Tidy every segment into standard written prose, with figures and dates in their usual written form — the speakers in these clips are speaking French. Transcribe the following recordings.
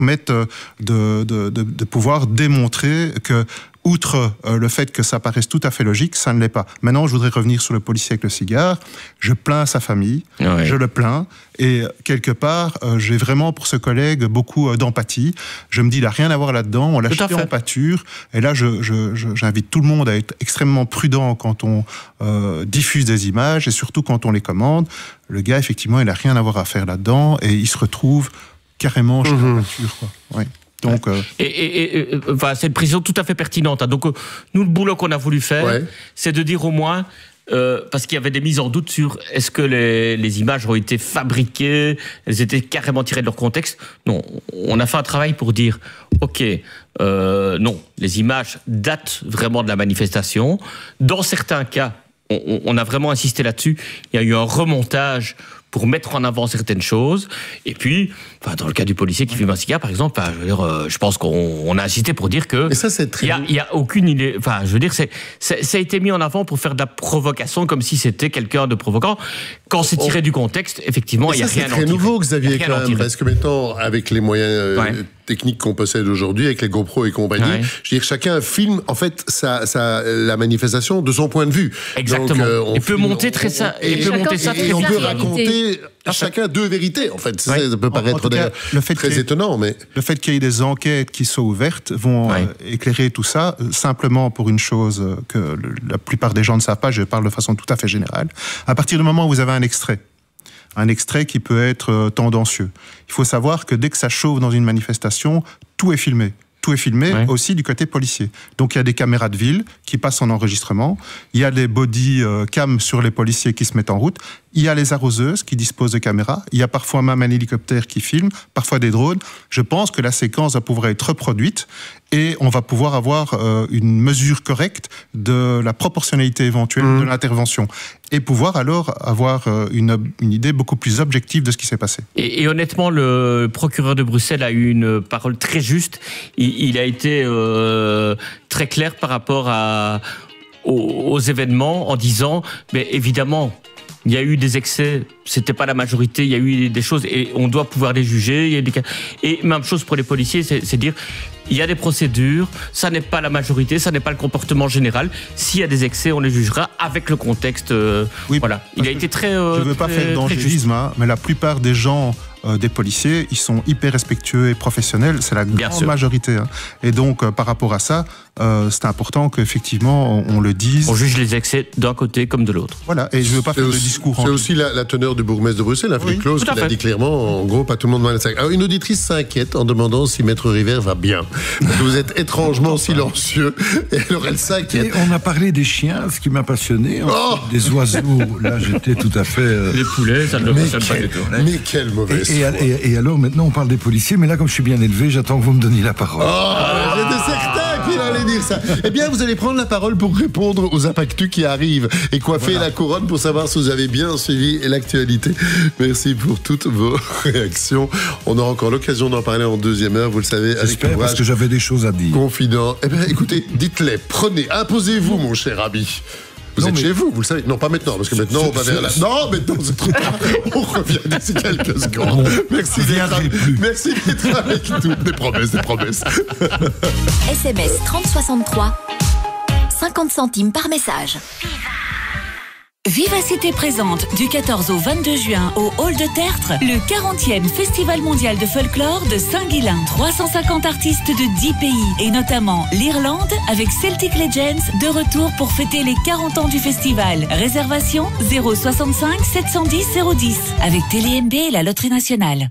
permettent de pouvoir démontrer que, outre le fait que ça paraisse tout à fait logique, ça ne l'est pas. Maintenant, je voudrais revenir sur le policier avec le cigare. Je plains sa famille, je le plains, et quelque part, j'ai vraiment pour ce collègue beaucoup d'empathie. Je me dis, il n'a rien à voir là-dedans, on l'a jeté en pâture, et là, j'invite tout le monde à être extrêmement prudent quand on diffuse des images, et surtout quand on les commande. Le gars, effectivement, il n'a rien à voir à faire là-dedans, et il se retrouve carrément jeté en pâture, quoi. Ouais. Donc, enfin, c'est une précision tout à fait pertinente. Hein. Donc, nous, le boulot qu'on a voulu faire, c'est de dire au moins, parce qu'il y avait des mises en doute sur est-ce que les images ont été fabriquées, elles étaient carrément tirées de leur contexte. Non, on a fait un travail pour dire, ok, non, les images datent vraiment de la manifestation. Dans certains cas, on a vraiment insisté là-dessus. Il y a eu un remontage pour mettre en avant certaines choses. Et puis, enfin, dans le cas du policier qui fume un cigare, par exemple, enfin, je veux dire, je pense qu'on a insisté pour dire que... Et ça, c'est très... Il y a aucune idée... Enfin, je veux dire, ça a été mis en avant pour faire de la provocation, comme si c'était quelqu'un de provoquant. Quand c'est tiré du contexte, effectivement, il n'y a rien à en tirer. C'est très nouveau, Xavier, quand même, parce que maintenant, avec les moyens techniques qu'on possède aujourd'hui, avec les GoPro et compagnie, je veux dire, chacun filme, en fait, la manifestation de son point de vue. Exactement. Donc, il peut monter très ça. Et on peut raconter chacun deux vérités, en fait. Ça peut paraître très étonnant, mais... Le fait qu'il y ait des enquêtes qui soient ouvertes vont éclairer tout ça, simplement pour une chose que la plupart des gens ne savent pas, je parle de façon tout à fait générale. À partir du moment où vous avez un extrait qui peut être tendancieux, il faut savoir que dès que ça chauffe dans une manifestation, tout est filmé. Tout est filmé aussi du côté policier. Donc il y a des caméras de ville qui passent en enregistrement, il y a des body cam sur les policiers qui se mettent en route, il y a les arroseuses qui disposent de caméras, il y a parfois même un hélicoptère qui filme, parfois des drones. Je pense que la séquence va pouvoir être reproduite et on va pouvoir avoir une mesure correcte de la proportionnalité éventuelle de l'intervention et pouvoir alors avoir une idée beaucoup plus objective de ce qui s'est passé. Et honnêtement, le procureur de Bruxelles a eu une parole très juste. Il a été très clair par rapport aux événements en disant, mais évidemment, il y a eu des excès, c'était pas la majorité, il y a eu des choses et on doit pouvoir les juger. Il y a des cas. Et même chose pour les policiers, c'est dire, il y a des procédures, ça n'est pas la majorité, ça n'est pas le comportement général. S'il y a des excès, on les jugera avec le contexte. Voilà. Il a été très... je ne veux pas faire d'angélisme, mais la plupart des gens... des policiers, ils sont hyper respectueux et professionnels, c'est la grande majorité. Et donc, par rapport à ça, c'est important qu'effectivement, on le dise. On juge les excès d'un côté comme de l'autre. Voilà, et je ne veux pas faire de discours. C'est aussi la teneur du bourgmestre de Bruxelles, Philippe Claus, qui l'a dit clairement, en gros, pas tout le monde va le sac. Alors, une auditrice s'inquiète en demandant si Maître River va bien. Parce que vous êtes étrangement silencieux, et alors elle s'inquiète. Et on a parlé des chiens, ce qui m'a passionné, des oiseaux, là j'étais tout à fait... Les poulets, ça ne me passionne pas du tout. Mais quelle mauvaise... Et alors, maintenant, on parle des policiers, mais là, comme je suis bien élevé, j'attends que vous me donniez la parole. J'étais certain qu'il allait dire ça. Eh bien, vous allez prendre la parole pour répondre aux impactus qui arrivent et coiffer la couronne pour savoir si vous avez bien suivi l'actualité. Merci pour toutes vos réactions. On aura encore l'occasion d'en parler en deuxième heure, vous le savez. J'espère, parce que j'avais des choses à dire. Confident. Eh bien, écoutez, dites-les, prenez, imposez-vous, mon cher ami. Vous êtes chez vous le savez. Non, pas maintenant, parce que maintenant, on va vers la... Non, maintenant, c'est trop tard. On revient d'ici quelques secondes. Merci d'être avec nous. Des promesses. SMS 3063, 50 centimes par message. Vivacité présente du 14 au 22 juin au Hall de Tertre le 40e Festival mondial de folklore de Saint-Guilain. 350 artistes de 10 pays et notamment l'Irlande avec Celtic Legends de retour pour fêter les 40 ans du festival. Réservation 065 710 010 avec TéléMB et la Loterie Nationale.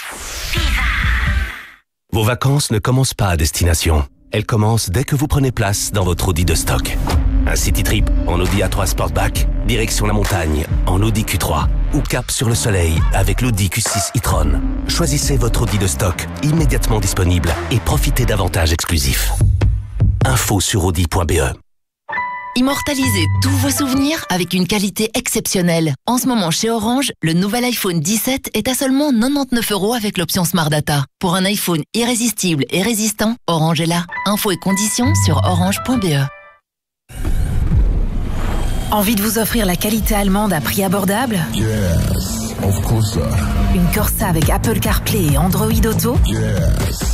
Vos vacances ne commencent pas à destination. Elles commencent dès que vous prenez place dans votre Audi de stock. Un city trip en Audi A3 Sportback, direction la montagne en Audi Q3 ou cap sur le soleil avec l'Audi Q6 e-tron. Choisissez votre Audi de stock immédiatement disponible et profitez d'avantages exclusifs. Info sur audi.be. Immortalisez tous vos souvenirs avec une qualité exceptionnelle. En ce moment, chez Orange, le nouvel iPhone 17 est à seulement 99 € avec l'option Smart Data. Pour un iPhone irrésistible et résistant, Orange est là. Infos et conditions sur orange.be. Envie de vous offrir la qualité allemande à prix abordable ? Yes. of Corsa. Une Corsa avec Apple CarPlay et Android Auto. Yes.